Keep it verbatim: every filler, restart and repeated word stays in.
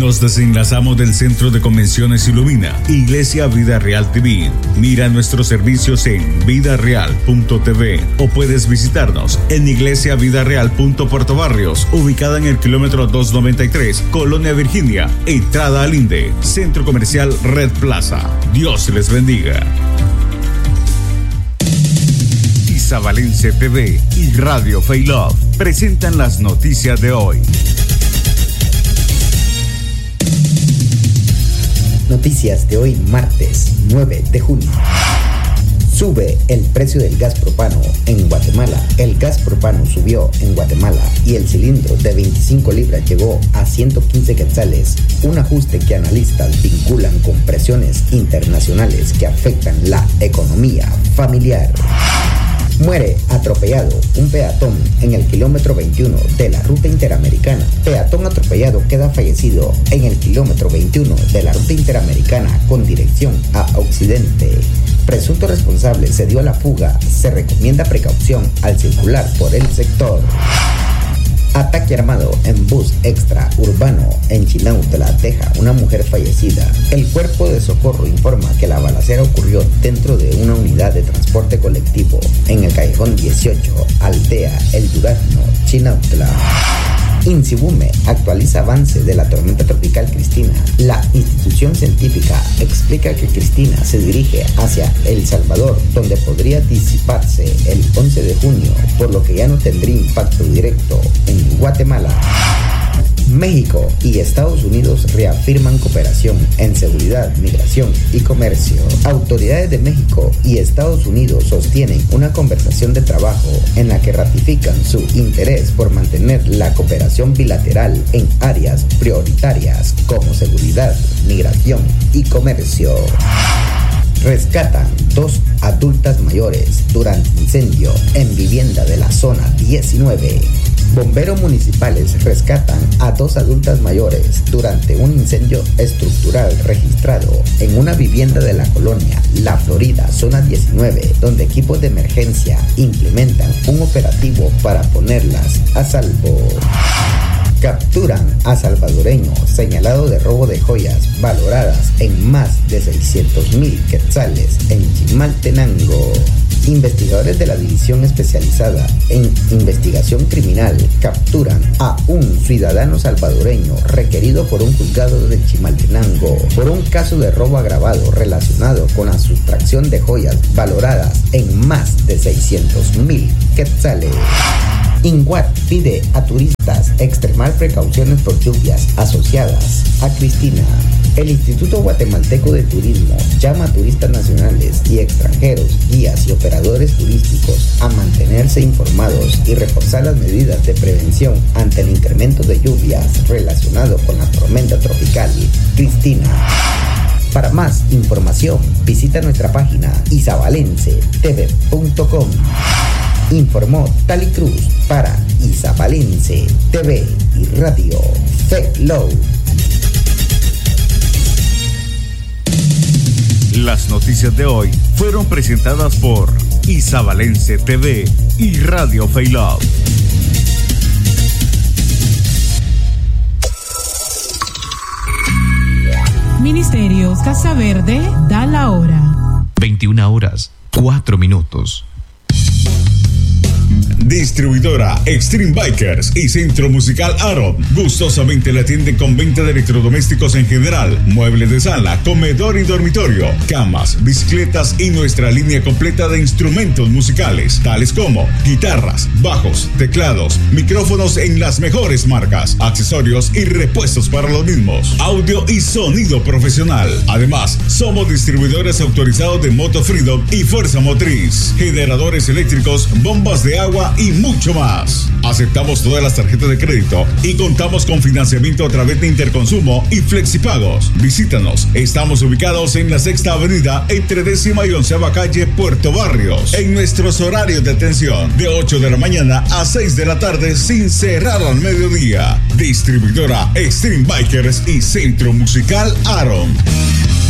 Nos desenlazamos del Centro de Convenciones Ilumina, Iglesia Vida Real T V. Mira nuestros servicios en vida real punto t v o puedes visitarnos en iglesia vida real punto puerto barrios, ubicada en el kilómetro doscientos noventa y tres, Colonia Virginia, entrada al Linde, Centro Comercial Red Plaza. Dios les bendiga. Isabalense T V y Radio Fey Love presentan las noticias de hoy. Noticias de hoy, martes nueve de junio. Sube el precio del gas propano en Guatemala. El gas propano subió en Guatemala y el cilindro de veinticinco libras llegó a ciento quince quetzales, un ajuste que analistas vinculan con presiones internacionales que afectan la economía familiar. Muere atropellado un peatón en el kilómetro veintiuno de la ruta interamericana. Peatón atropellado queda fallecido en el kilómetro veintiuno de la ruta interamericana con dirección a occidente. Presunto responsable se dio a la fuga. Se recomienda precaución al circular por el sector. Ataque armado en bus extra urbano en Chinautla deja una mujer fallecida. El cuerpo de socorro informa que la balacera ocurrió dentro de una unidad de transporte colectivo en el callejón dieciocho, aldea El Durazno, Chinautla. INSIBUME actualiza avance de la tormenta tropical Cristina. La institución científica explica que Cristina se dirige hacia El Salvador, donde podría disiparse el once de junio, por lo que ya no tendría impacto directo en Guatemala. México y Estados Unidos reafirman cooperación en seguridad, migración y comercio. Autoridades de México y Estados Unidos sostienen una conversación de trabajo en la que ratifican su interés por mantener la cooperación bilateral en áreas prioritarias como seguridad, migración y comercio. Rescatan dos adultas mayores durante incendio en vivienda de la zona diecinueve. Bomberos municipales rescatan a dos adultas mayores durante un incendio estructural registrado en una vivienda de la colonia La Florida, zona diecinueve, donde equipos de emergencia implementan un operativo para ponerlas a salvo. Capturan a salvadoreño señalado de robo de joyas valoradas en más de seiscientos mil quetzales en Chimaltenango. Investigadores de la División Especializada en Investigación Criminal capturan a un ciudadano salvadoreño requerido por un juzgado de Chimaltenango por un caso de robo agravado relacionado con la sustracción de joyas valoradas en más de seiscientos mil quetzales. INGUAT pide a turistas extremar precauciones por lluvias asociadas a Cristina. El Instituto Guatemalteco de Turismo llama a turistas nacionales y extranjeros, guías y operadores turísticos a mantenerse informados y reforzar las medidas de prevención ante el incremento de lluvias relacionado con la tormenta tropical Cristina. Para más información, visita nuestra página isabalense t v punto com. Informó Tali Cruz para Isabalense T V y Radio Fey Love. Las noticias de hoy fueron presentadas por Isabalense T V y Radio Fey Love. Ministerios Casa Verde da la hora. veintiuna horas, cuatro minutos. Distribuidora Extreme Bikers y Centro Musical Aaron gustosamente le atienden con venta de electrodomésticos en general, muebles de sala, comedor y dormitorio, camas, bicicletas y nuestra línea completa de instrumentos musicales, tales como guitarras, bajos, teclados, micrófonos en las mejores marcas, accesorios y repuestos para los mismos, audio y sonido profesional. Además, somos distribuidores autorizados de Moto Freedom y Fuerza Motriz, generadores eléctricos, bombas de agua y mucho más. Aceptamos todas las tarjetas de crédito y contamos con financiamiento a través de Interconsumo y Flexipagos. Visítanos. Estamos ubicados en la Sexta Avenida entre décima y onceava calle Puerto Barrios. En nuestros horarios de atención de ocho de la mañana a seis de la tarde sin cerrar al mediodía. Distribuidora Extreme Bikers y Centro Musical Aaron.